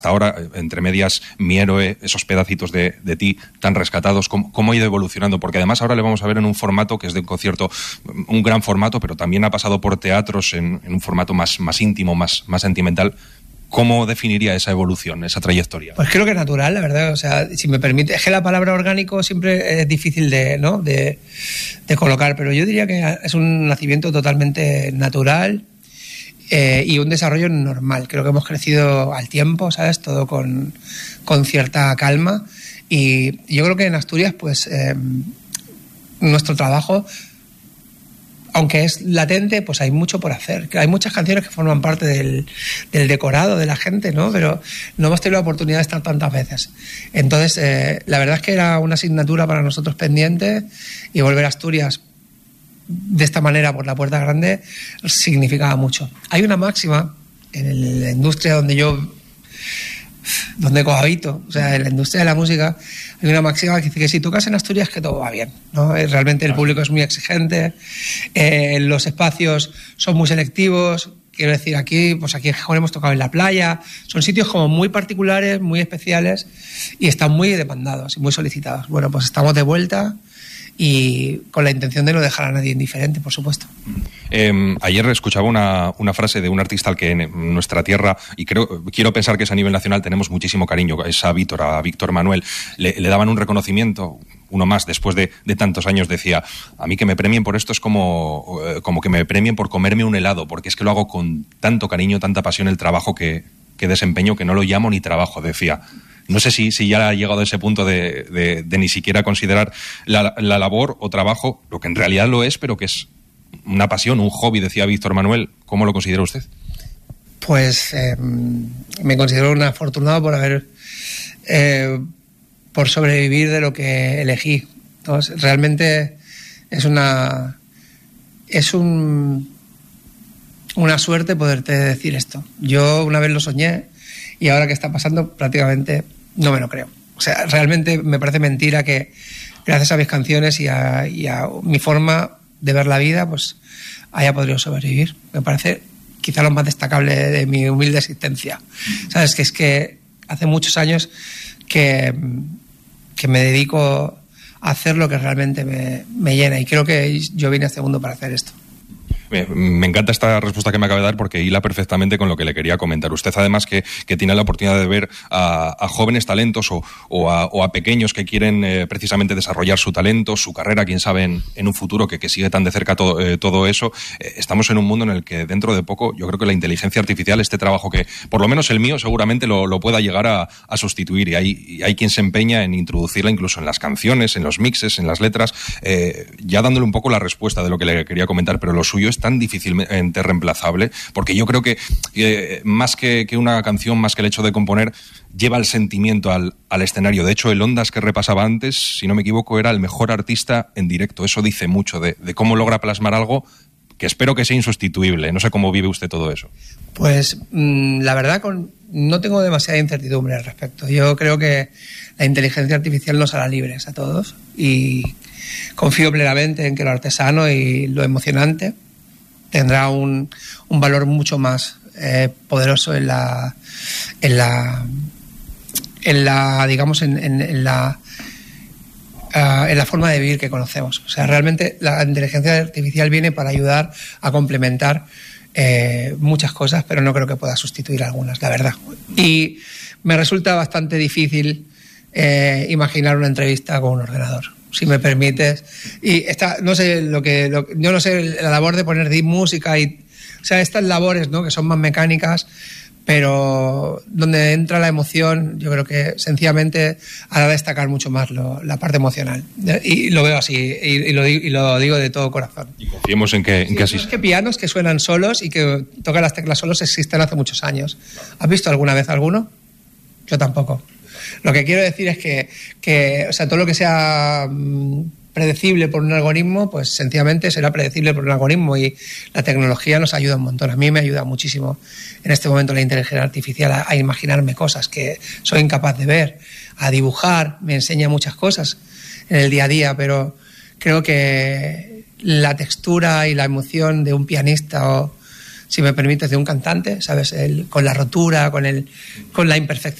ahora, entre medias, Mi héroe, esos pedacitos de ti tan rescatados, ¿cómo ha ido evolucionando? Porque además ahora le vamos a ver en un formato que es de un concierto, un gran formato, pero también ha pasado por teatros en un formato más íntimo, más sentimental. ¿Cómo definiría esa evolución, esa trayectoria? Pues creo que es natural, la verdad. O sea, si me permite, es que la palabra orgánico siempre es difícil de colocar, pero yo diría que es un nacimiento totalmente natural y un desarrollo normal. Creo que hemos crecido al tiempo, ¿sabes? Todo con cierta calma. Y yo creo que en Asturias, pues, nuestro trabajo, aunque es latente, pues hay mucho por hacer. Hay muchas canciones que forman parte del decorado de la gente, ¿no? Pero no hemos tenido la oportunidad de estar tantas veces. Entonces, la verdad es que era una asignatura para nosotros pendiente, y volver a Asturias de esta manera por la puerta grande significaba mucho. Hay una máxima en la industria donde cohabito, o sea, en la industria de la música, hay una máxima que dice que si tocas en Asturias, que todo va bien, ¿no? Realmente el público es muy exigente, los espacios son muy selectivos. Quiero decir, aquí en Gijón hemos tocado en la playa, son sitios como muy particulares, muy especiales, y están muy demandados y muy solicitados. Bueno, pues estamos de vuelta, y con la intención de no dejar a nadie indiferente, por supuesto. Ayer escuchaba una frase de un artista al que en nuestra tierra, y quiero pensar que es a nivel nacional, tenemos muchísimo cariño, es a Víctor Manuel. Le daban un reconocimiento, uno más, después de tantos años. Decía: a mí que me premien por esto es como que me premien por comerme un helado, porque es que lo hago con tanto cariño, tanta pasión el trabajo que desempeño, que no lo llamo ni trabajo, decía. No sé si ya ha llegado a ese punto de ni siquiera considerar la labor o trabajo, lo que en realidad lo es, pero que es una pasión, un hobby, decía Víctor Manuel. ¿Cómo lo considera usted? Pues me considero un afortunado por sobrevivir de lo que elegí. Entonces, realmente es una suerte poderte decir esto. Yo una vez lo soñé, y ahora que está pasando prácticamente no me lo creo. O sea, realmente me parece mentira que gracias a mis canciones y a mi forma de ver la vida, pues haya podido sobrevivir. Me parece quizá lo más destacable de mi humilde existencia. ¿Sabes? Que es que hace muchos años que me dedico a hacer lo que realmente me llena, y creo que yo vine a este mundo para hacer esto. Me encanta esta respuesta que me acaba de dar, porque hila perfectamente con lo que le quería comentar. Usted, además, que tiene la oportunidad de ver a jóvenes talentos o a pequeños que quieren precisamente desarrollar su talento, su carrera, quién sabe, en un futuro que sigue tan de cerca todo eso. Estamos en un mundo en el que dentro de poco yo creo que la inteligencia artificial, este trabajo que por lo menos el mío seguramente lo pueda llegar a sustituir, y hay quien se empeña en introducirla incluso en las canciones, en los mixes, en las letras, ya dándole un poco la respuesta de lo que le quería comentar. Pero lo suyo es tan difícilmente reemplazable, porque yo creo que más que una canción, más que el hecho de componer, lleva el sentimiento al escenario. De hecho, el Ondas que repasaba antes, si no me equivoco, era el mejor artista en directo. Eso dice mucho de cómo logra plasmar algo que espero que sea insustituible. No sé cómo vive usted todo eso. Pues la verdad, no tengo demasiada incertidumbre al respecto. Yo creo que la inteligencia artificial nos hará libres a todos, y confío plenamente en que lo artesano y lo emocionante tendrá un valor mucho más poderoso en la forma de vivir que conocemos. O sea, realmente la inteligencia artificial viene para ayudar a complementar muchas cosas, pero no creo que pueda sustituir algunas, la verdad. Y me resulta bastante difícil imaginar una entrevista con un ordenador, si me permites. Y yo no sé la labor de poner música o sea, estas labores, ¿no?, que son más mecánicas, pero donde entra la emoción, yo creo que sencillamente hará destacar mucho más la parte emocional. Y lo veo así, y lo digo de todo corazón. Y confiemos en que así sea. Es que pianos que suenan solos y que tocan las teclas solos existen hace muchos años. ¿Has visto alguna vez alguno? Yo tampoco. Lo que quiero decir es que o sea, todo lo que sea predecible por un algoritmo, pues sencillamente será predecible por un algoritmo, y la tecnología nos ayuda un montón. A mí me ayuda muchísimo en este momento la inteligencia artificial a imaginarme cosas que soy incapaz de ver, a dibujar, me enseña muchas cosas en el día a día, pero creo que la textura y la emoción de un pianista si me permites, de un cantante, ¿sabes? Con la rotura, con la imperfección.